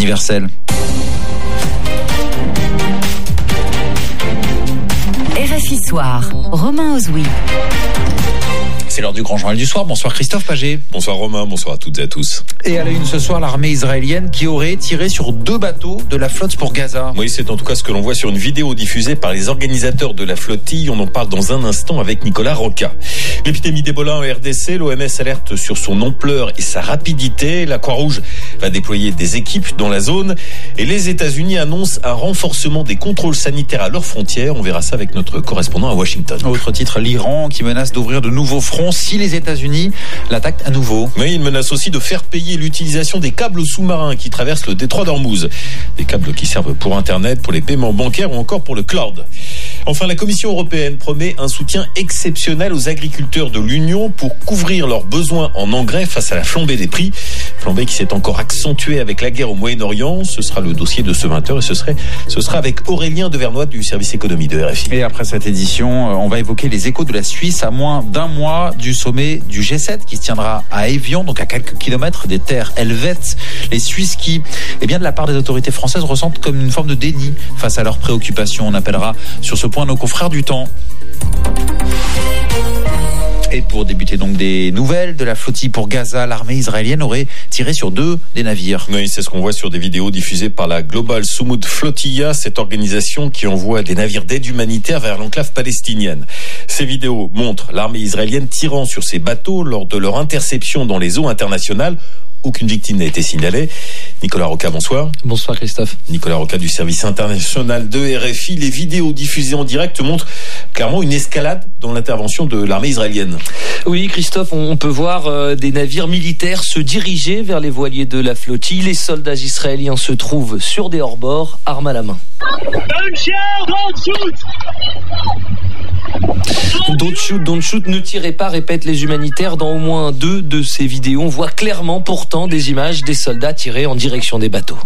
universelle. RFI Soir, Romain Ozoui. C'est l'heure du grand journal du soir. Bonsoir Christophe Paget. Bonsoir Romain, bonsoir à toutes et à tous. Et à la une ce soir, l'armée israélienne qui aurait tiré sur 2 bateaux de la flotte pour Gaza. Oui, c'est en tout cas ce que l'on voit sur une vidéo diffusée par les organisateurs de la flottille. On en parle dans un instant avec Nicolas Roca. L'épidémie d'Ebola en RDC, l'OMS alerte sur son ampleur et sa rapidité. La Croix-Rouge va déployer des équipes dans la zone. Et les États-Unis annoncent un renforcement des contrôles sanitaires à leurs frontières. On verra ça avec notre correspondant à Washington. Autre titre, l'Iran qui menace d'ouvrir de nouveaux fronts si les États-Unis l'attaquent à nouveau. Mais il menace aussi de faire payer l'utilisation des câbles sous-marins qui traversent le détroit d'Ormuz. Des câbles qui servent pour Internet, pour les paiements bancaires ou encore pour le cloud. Enfin, la Commission européenne promet un soutien exceptionnel aux agriculteurs de l'Union pour couvrir leurs besoins en engrais face à la flambée des prix. Flambée qui s'est encore accentuée avec la guerre au Moyen-Orient. Ce sera le dossier de ce 20h et ce sera avec Aurélien Devernois du service économie de RFI. Et après cette édition, on va évoquer les échos de la Suisse à moins d'un mois du sommet du G7 qui se tiendra à Évian, donc à quelques kilomètres des terres helvètes. Les Suisses qui, de la part des autorités françaises, ressentent comme une forme de déni face à leurs préoccupations. On appellera sur ce point nos confrères du temps. Et pour débuter donc des nouvelles de la flottille pour Gaza, l'armée israélienne aurait tiré sur 2 des navires. Oui, c'est ce qu'on voit sur des vidéos diffusées par la Global Sumud Flotilla, cette organisation qui envoie des navires d'aide humanitaire vers l'enclave palestinienne. Ces vidéos montrent l'armée israélienne tirant sur ces bateaux lors de leur interception dans les eaux internationales. Aucune victime n'a été signalée. Nicolas Roca, bonsoir. Bonsoir Christophe. Nicolas Roca du service international de RFI. Les vidéos diffusées en direct montrent clairement une escalade dans l'intervention de l'armée israélienne. Oui Christophe, on peut voir des navires militaires se diriger vers les voiliers de la flottille. Les soldats israéliens se trouvent sur des hors-bords, armes à la main. Don't shoot, ne tirez pas, répètent les humanitaires. Dans au moins 2 de ces vidéos, on voit clairement pourtant des images des soldats tirés en direction des bateaux.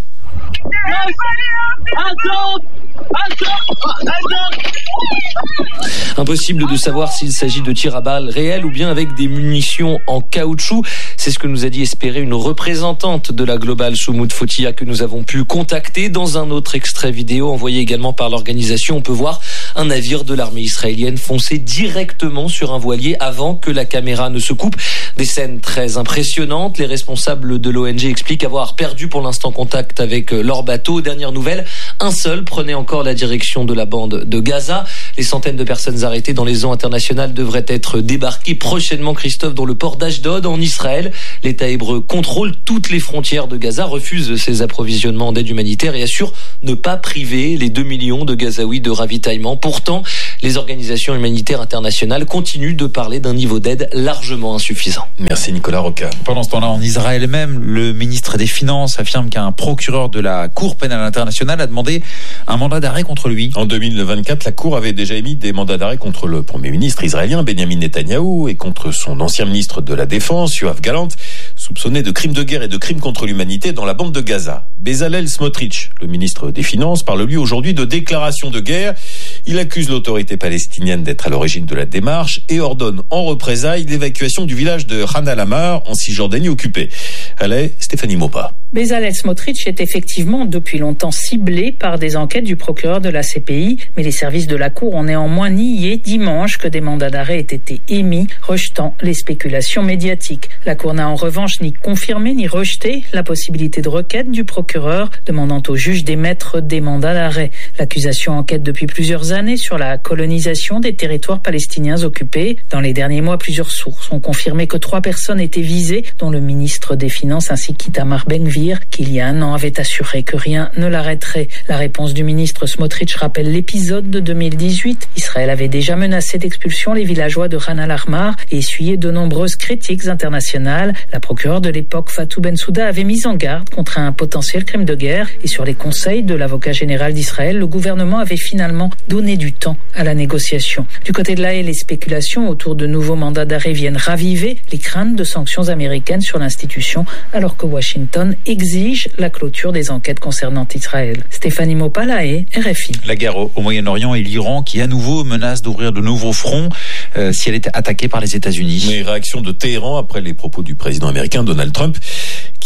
Impossible de savoir s'il s'agit de tirs à balles réels ou bien avec des munitions en caoutchouc. C'est ce que nous a dit espérer une représentante de la Global Sumud Flotilla que nous avons pu contacter. Dans un autre extrait vidéo envoyé également par l'organisation, on peut voir un navire de l'armée israélienne foncer directement sur un voilier avant que la caméra ne se coupe. Des scènes très impressionnantes. Les responsables de l'ONG expliquent avoir perdu pour l'instant contact avec leur bateau. Dernière nouvelle, un seul prenait encore la direction de la bande de Gaza. Les centaines de personnes arrêtées dans les eaux internationales devraient être débarquées prochainement, Christophe, dans le port d'Ashdod en Israël. L'État hébreu contrôle toutes les frontières de Gaza, refuse ses approvisionnements d'aide humanitaire et assure ne pas priver les 2 millions de Gazaouis de ravitaillement. Pourtant, les organisations humanitaires internationales continuent de parler d'un niveau d'aide largement insuffisant. Merci Nicolas Roca. Pendant ce temps-là, en Israël même, le ministre des Finances affirme qu'un procureur de la Cour pénale internationale a demandé un mandat d'arrêt contre lui. En 2024, la Cour avait déjà émis des mandats d'arrêt contre le Premier ministre israélien Benjamin Netanyahou et contre son ancien ministre de la Défense, Yoav Gallant, soupçonné de crimes de guerre et de crimes contre l'humanité dans la bande de Gaza. Bezalel Smotrich, le ministre des Finances, parle lui aujourd'hui de déclaration de guerre. Il accuse l'autorité palestinienne d'être à l'origine de la démarche et ordonne en représailles l'évacuation du village de Khan al-Ahmar en Cisjordanie occupée. Allez, Stéphanie Mopa. Bezalel Smotrich est effectivement depuis longtemps ciblé par des enquêtes du procureur de la CPI, mais les services de la Cour ont néanmoins nié dimanche que des mandats d'arrêt aient été émis, rejetant les spéculations médiatiques. La Cour n'a en revanche ni confirmé ni rejeté la possibilité de requête du procureur, demandant au juge d'émettre des mandats d'arrêt. L'accusation enquête depuis plusieurs années sur la colonisation des territoires palestiniens occupés. Dans les derniers mois, plusieurs sources ont confirmé que 3 personnes étaient visées, dont le ministre des Finances ainsi qu'Itamar Ben-Gvir, qui il y a un an avait assuré que rien ne l'arrêterait. La réponse du ministre Smotrich rappelle l'épisode de 2018. Israël avait déjà menacé d'expulsion les villageois de Khan al-Ahmar et essuyé de nombreuses critiques internationales. La procureure de l'époque, Fatou Bensouda, avait mis en garde contre un potentiel crime de guerre et sur les conseils de l'avocat général d'Israël, le gouvernement avait finalement donné du temps à la négociation. Du côté de l'AE, les spéculations autour de nouveaux mandats d'arrêt viennent raviver les craintes de sanctions américaines sur l'institution, alors que Washington exige la clôture des enquêtes concernant Israël. Stéphanie Mopa, La Haye, RFI. La guerre au Moyen-Orient et l'Iran qui à nouveau menace d'ouvrir de nouveaux fronts si elle est attaquée par les États-Unis. Mais réaction de Téhéran après les propos du président américain Donald Trump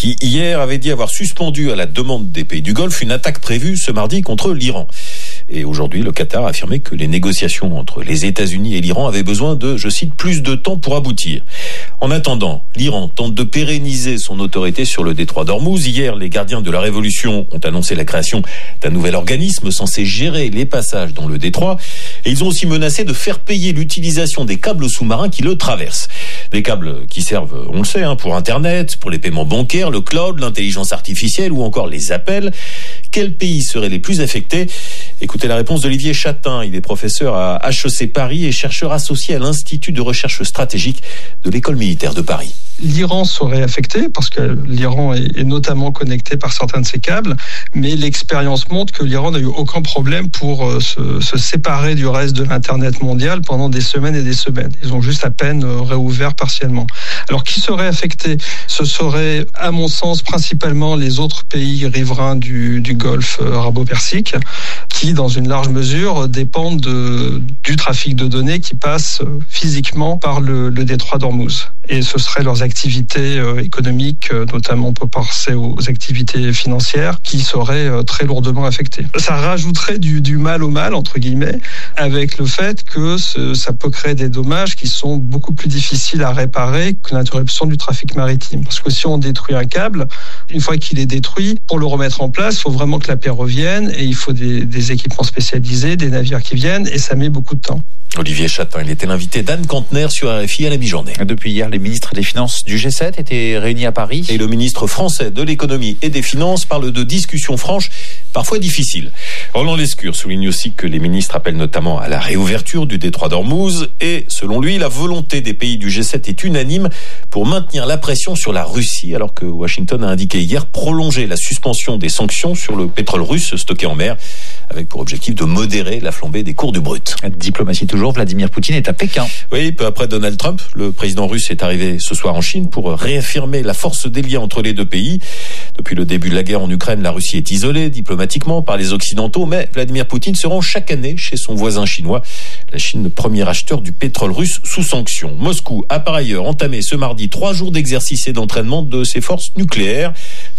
qui hier avait dit avoir suspendu à la demande des pays du Golfe une attaque prévue ce mardi contre l'Iran. Et aujourd'hui, le Qatar a affirmé que les négociations entre les États-Unis et l'Iran avaient besoin de, je cite, plus de temps pour aboutir. En attendant, l'Iran tente de pérenniser son autorité sur le détroit d'Ormuz. Hier, les gardiens de la révolution ont annoncé la création d'un nouvel organisme censé gérer les passages dans le détroit. Et ils ont aussi menacé de faire payer l'utilisation des câbles sous-marins qui le traversent. Des câbles qui servent, on le sait, pour Internet, pour les paiements bancaires, le cloud, l'intelligence artificielle ou encore les appels. Quels pays seraient les plus affectés ? Écoutez la réponse d'Olivier Chatin. Il est professeur à HEC Paris et chercheur associé à l'Institut de recherche stratégique de l'École militaire de Paris. L'Iran serait affecté parce que l'Iran est notamment connecté par certains de ses câbles, mais l'expérience montre que l'Iran n'a eu aucun problème pour se séparer du reste de l'Internet mondial pendant des semaines et des semaines. Ils ont juste à peine réouvert partiellement. Alors qui serait affecté ? Ce serait, à mon sens, principalement les autres pays riverains du Golfe arabo-persique qui, dans une large mesure, dépendent du trafic de données qui passe physiquement par le détroit d'Ormuz. Et ce seraient leurs activités économiques, notamment on peut penser aux activités financières, qui seraient très lourdement affectées. Ça rajouterait du mal au mal, entre guillemets, avec le fait que ça peut créer des dommages qui sont beaucoup plus difficiles à réparer que l'interruption du trafic maritime. Parce que si on détruit un câble, une fois qu'il est détruit, pour le remettre en place, il faut vraiment que la paix revienne et il faut des équipements spécialisés, des navires qui viennent et ça met beaucoup de temps. Olivier Chatin, il était l'invité d'Anne Kantner sur RFI à la mi-journée. Depuis hier, les ministres des Finances du G7 étaient réunis à Paris. Et le ministre français de l'économie et des finances parle de discussions franches, parfois difficiles. Roland Lescure souligne aussi que les ministres appellent notamment à la réouverture du détroit d'Ormuz et, selon lui, la volonté des pays du G7 est unanime pour maintenir la pression sur la Russie, alors que Washington a indiqué hier prolonger la suspension des sanctions sur le pétrole russe stocké en mer, avec pour objectif de modérer la flambée des cours du brut. Diplomatie toujours, Vladimir Poutine est à Pékin. Oui, peu après Donald Trump, le président russe est arrivé ce soir en Chine pour réaffirmer la force des liens entre les deux pays. Depuis le début de la guerre en Ukraine, la Russie est isolée diplomatiquement par les Occidentaux, mais Vladimir Poutine se rend chaque année chez son voisin chinois. La Chine, le premier acheteur du pétrole russe sous sanctions. Moscou a par ailleurs entamé ce mardi 3 jours d'exercice et d'entraînement de ses forces nucléaires.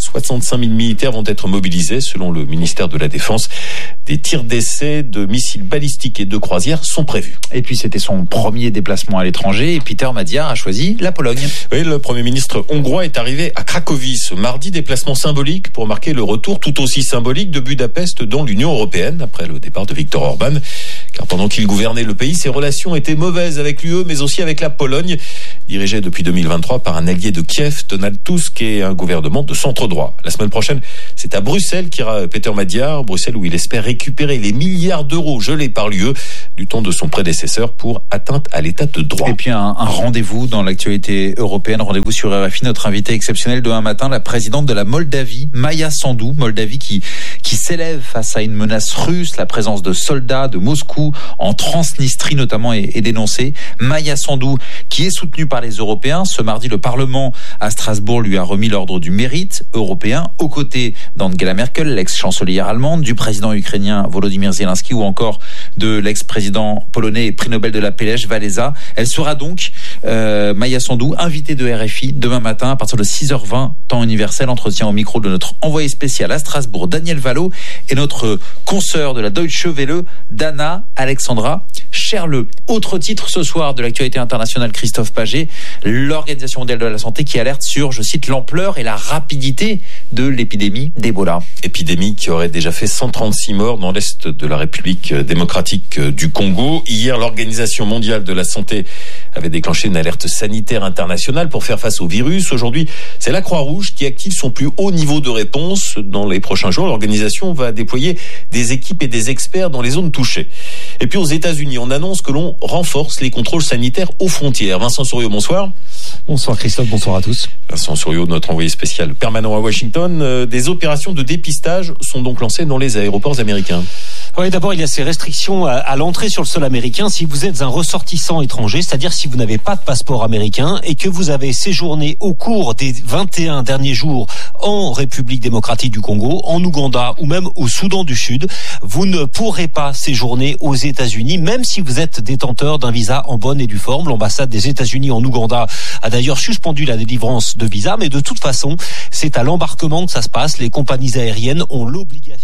65 000 militaires vont être mobilisés selon le ministère de la Défense. Des tirs d'essai de missiles balistiques et de croisières sont prévus. Et puis c'était son premier déplacement à l'étranger et Peter Madiar a choisi la Pologne. Oui, le Premier ministre hongrois est arrivé à Cracovie ce mardi, déplacement symbolique pour marquer le retour tout aussi symbolique de Budapest dans l'Union européenne après le départ de Viktor Orban. Car pendant qu'il gouvernait le pays, ses relations étaient mauvaises avec l'UE mais aussi avec la Pologne, dirigée depuis 2023 par un allié de Kiev, Donald Tusk, et un gouvernement de centre-droit. La semaine prochaine, c'est à Bruxelles qu'ira Peter Madiar, Bruxelles où il espère récupérer les milliards d'euros gelés par l'UE du temps de son prédécesseur pour atteinte à l'état de droit. Et puis un rendez-vous dans l'actualité européenne, rendez-vous sur RFI, notre invité exceptionnel demain matin, la présidente de la Moldavie, Maia Sandu, Moldavie qui s'élève face à une menace russe, la présence de soldats de Moscou en Transnistrie notamment est dénoncée. Maia Sandu qui est soutenue par les Européens. Ce mardi, le Parlement à Strasbourg lui a remis l'ordre du mérite européen aux côtés d'Angela Merkel, l'ex-chancelière allemande, du président ukrainien Volodymyr Zelensky ou encore de l'ex-président polonais et prix Nobel de la paix Lech Walesa. Elle sera donc, Maia Sandu, invitée de RFI demain matin à partir de 6h20, temps universel. Entretien au micro de notre envoyé spécial à Strasbourg, Daniel Valo, et notre consoeur de la Deutsche Welle, Dana Alexandra Scherle. Autre titre ce soir de l'actualité internationale, Christophe Paget, l'Organisation mondiale de la santé qui alerte sur, je cite, l'ampleur et la rapidité de l'épidémie d'Ebola. Épidémie qui aurait déjà fait 136 morts dans l'est de la République démocratique du Congo. Hier, l'Organisation mondiale de la santé avait déclenché une alerte sanitaire internationale pour faire face au virus. Aujourd'hui, c'est la Croix-Rouge qui active son plus haut niveau de réponse. Dans les prochains jours, l'organisation va déployer des équipes et des experts dans les zones touchées. Et puis aux États-Unis, on annonce que l'on renforce les contrôles sanitaires aux frontières. Vincent Souriau, bonsoir. Bonsoir Christophe, bonsoir à tous. Vincent Souriau, notre envoyé spécial permanent à Washington. Des opérations de dépistage sont donc lancées dans les aéroports américains. Oui, d'abord, il y a ces restrictions à l'entrée sur le sol américain. Si vous êtes un ressortissant étranger, c'est-à-dire si si vous n'avez pas de passeport américain et que vous avez séjourné au cours des 21 derniers jours en République démocratique du Congo, en Ouganda ou même au Soudan du Sud, vous ne pourrez pas séjourner aux États-Unis, même si vous êtes détenteur d'un visa en bonne et due forme. L'ambassade des États-Unis en Ouganda a d'ailleurs suspendu la délivrance de visa, mais de toute façon, c'est à l'embarquement que ça se passe. Les compagnies aériennes ont l'obligation